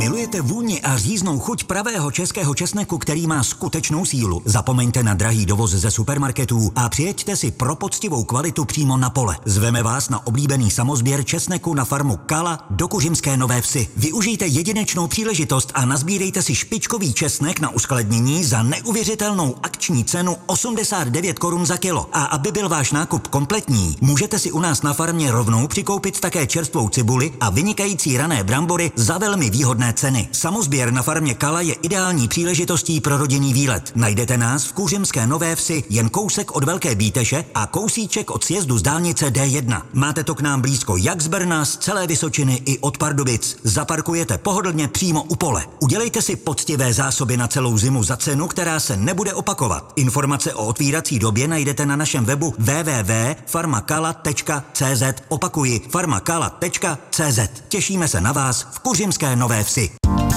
Milujete vůni a říznou chuť pravého českého česneku, který má skutečnou sílu? Zapomeňte na drahý dovoz ze supermarketů a přijeďte si pro poctivou kvalitu přímo na pole. Zveme vás na oblíbený samosběr česneku na farmu Kala do Kuřimské Nové Vsi. Využijte jedinečnou příležitost a nazbírejte si špičkový česnek na uskladnění za neuvěřitelnou akční cenu 89 korun za kilo. A aby byl váš nákup kompletní, můžete si u nás na farmě rovnou přikoupit také čerstvou cibuli a vynikající rané brambory za velmi výhodné ceny. Samosběr na farmě Kala je ideální příležitostí pro rodinný výlet. Najdete nás v Kuřimské Nové Vsi jen kousek od Velké Bíteše a kousíček od sjezdu z dálnice D1. Máte to k nám blízko jak z Brna, z celé Vysočiny i od Pardubic. Zaparkujete pohodlně přímo u pole. Udělejte si poctivé zásoby na celou zimu za cenu, která se nebude opakovat. Informace o otvírací době najdete na našem webu www.farmakala.cz. Opakuji, farmakala.cz. Těšíme se na vás v Kuřimské Nové Vsi.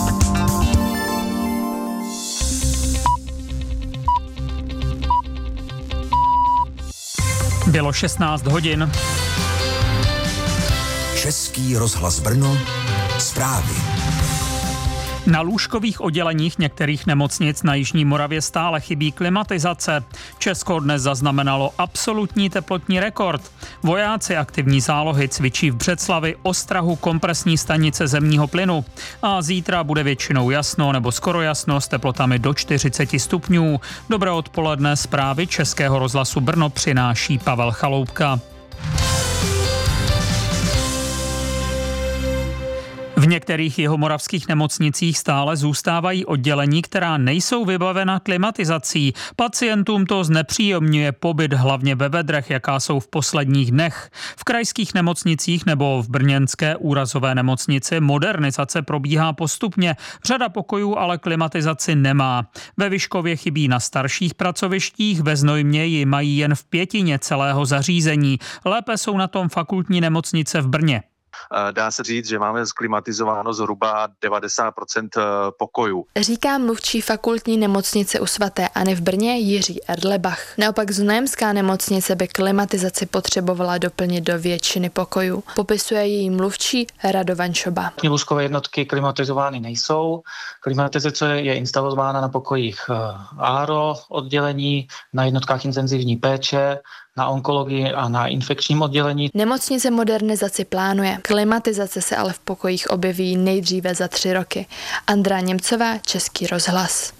Bylo 16 hodin. Český rozhlas Brno, zprávy. Na lůžkových odděleních některých nemocnic na jižní Moravě stále chybí klimatizace. Česko dnes zaznamenalo absolutní teplotní rekord. Vojáci aktivní zálohy cvičí v Břeclavi ostrahu kompresní stanice zemního plynu. A zítra bude většinou jasno nebo skoro jasno s teplotami do 40 stupňů. Dobré odpoledne, zprávy Českého rozhlasu Brno přináší Pavel Chaloupka. V některých jihomoravských nemocnicích stále zůstávají oddělení, která nejsou vybavena klimatizací. Pacientům to znepříjemňuje pobyt hlavně ve vedrech, jaká jsou v posledních dnech. V krajských nemocnicích nebo v brněnské úrazové nemocnici modernizace probíhá postupně. Řada pokojů ale klimatizaci nemá. Ve Vyškově chybí na starších pracovištích, ve Znojmě ji mají jen v pětině celého zařízení. Lépe jsou na tom fakultní nemocnice v Brně. Dá se říct, že máme sklimatizováno zhruba 90% pokojů. Říká mluvčí fakultní nemocnice u svaté Anny v Brně Jiří Erdlebach. Naopak Znojemská nemocnice by klimatizaci potřebovala doplnit do většiny pokojů. Popisuje její mluvčí Radovan Šoba. Lůžkové jednotky klimatizovány nejsou. Klimatizace je instalována na pokojích ARO oddělení, na jednotkách intenzivní péče, na onkologii a na infekčním oddělení. Nemocnice modernizaci plánuje. Klimatizace se ale v pokojích objeví nejdříve za 3 roky. Andrá Němcová, Český rozhlas.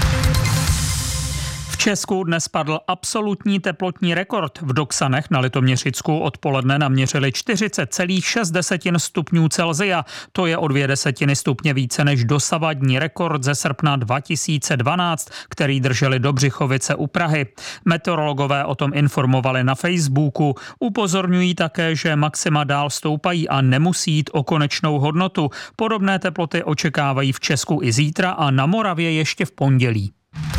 V Česku dnes padl absolutní teplotní rekord. V Doksanech na Litoměřicku odpoledne naměřili 40,6 stupňů Celsia. To je o 0,2 stupně více než dosavadní rekord ze srpna 2012, který drželi Dobřichovice u Prahy. Meteorologové o tom informovali na Facebooku. Upozorňují také, že maxima dál stoupají a nemusí jít o konečnou hodnotu. Podobné teploty očekávají v Česku i zítra a na Moravě ještě v pondělí.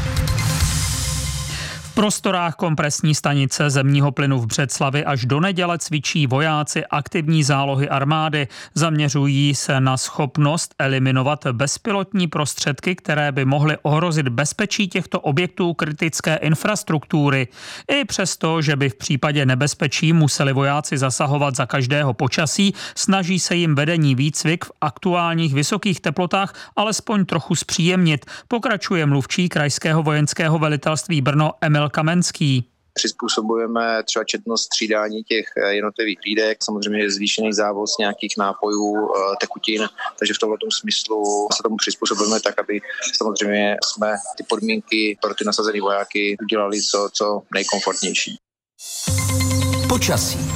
V prostorách kompresní stanice zemního plynu v Břeclavi až do neděle cvičí vojáci aktivní zálohy armády. Zaměřují se na schopnost eliminovat bezpilotní prostředky, které by mohly ohrozit bezpečí těchto objektů kritické infrastruktury. I přesto, že by v případě nebezpečí museli vojáci zasahovat za každého počasí, snaží se jim vedení výcvik v aktuálních vysokých teplotách alespoň trochu zpříjemnit. Pokračuje mluvčí krajského vojenského velitelství Brno Emil Kamenský. Přizpůsobujeme třeba četnost střídání těch jednotlivých hlídek, samozřejmě je zvýšený závoz nějakých nápojů, tekutin, takže v tomto smyslu se tomu přizpůsobujeme tak, aby samozřejmě jsme ty podmínky pro ty nasazené vojáky udělali co nejkomfortnější. Počasí.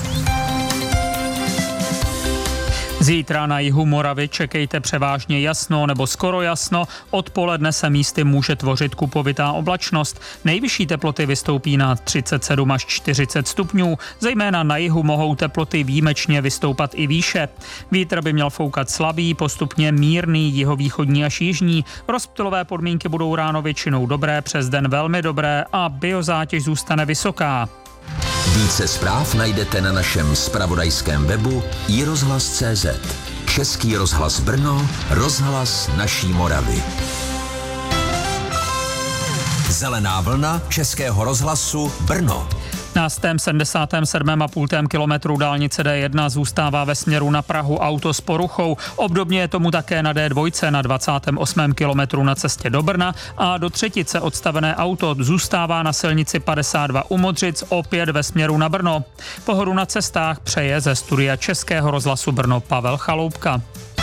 Zítra na jihu Moravy čekejte převážně jasno nebo skoro jasno, odpoledne se místy může tvořit kupovitá oblačnost. Nejvyšší teploty vystoupí na 37 až 40 stupňů, zejména na jihu mohou teploty výjimečně vystoupat i výše. Vítr by měl foukat slabý, postupně mírný, jihovýchodní až jižní. Rozptylové podmínky budou ráno většinou dobré, přes den velmi dobré a biozátěž zůstane vysoká. Více zpráv najdete na našem zpravodajském webu iRozhlas.cz. Český rozhlas Brno, rozhlas naší Moravy. Zelená vlna Českého rozhlasu Brno. Na 177,5 kilometru dálnice D1 zůstává ve směru na Prahu auto s poruchou. Obdobně je tomu také na D2 na 28. kilometru na cestě do Brna a do Třetice odstavené auto zůstává na silnici 52 u Modřic opět ve směru na Brno. Pohodu na cestách přeje ze studia Českého rozhlasu Brno Pavel Chaloupka.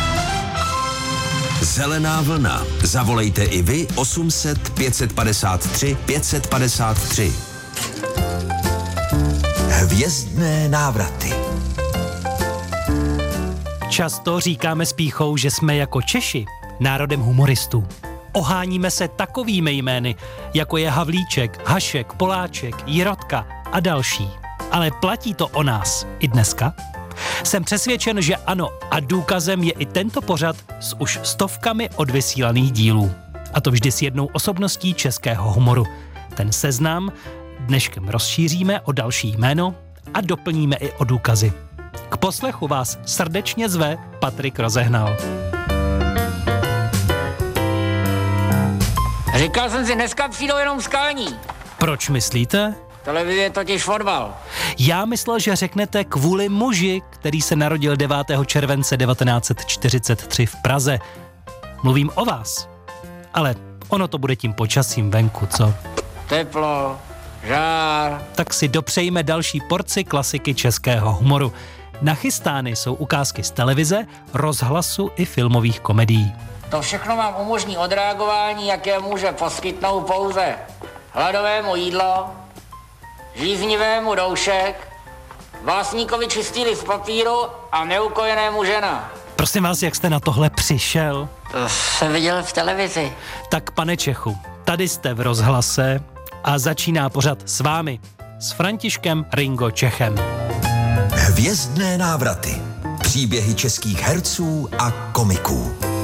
Zelená vlna. Zavolejte i vy 800 553 553. Hvězdné návraty. Často říkáme s pýchou, že jsme jako Češi národem humoristů. Oháníme se takovými jmény, jako je Havlíček, Hašek, Poláček, Jirotka a další. Ale platí to o nás i dneska? Jsem přesvědčen, že ano, a důkazem je i tento pořad s už stovkami odvysílaných dílů. A to vždy s jednou osobností českého humoru. Ten seznam dneškem rozšíříme o další jméno a doplníme i o důkazy. K poslechu vás srdečně zve Patrik Rozehnal. Říkal jsem si, dneska přijdou jenom skalní. Proč myslíte? Televize je totiž fotbal. Já myslel, že řeknete kvůli muži, který se narodil 9. července 1943 v Praze. Mluvím o vás. Ale ono to bude tím počasím venku, co? Teplo, žár. Tak si dopřejme další porci klasiky českého humoru. Nachystány jsou ukázky z televize, rozhlasu i filmových komedií. To všechno vám umožní odreagování, jaké může poskytnout pouze hladovému jídlo, žíznivému doušek, vlastníkovi čistý list papíru a neukojenému žena. Prosím vás, jak jste na tohle přišel? To jsem viděl v televizi. Tak pane Čechu, tady jste v rozhlase a začíná pořad s vámi, s Františkem Ringo Čechem. Hvězdné návraty. Příběhy českých herců a komiků.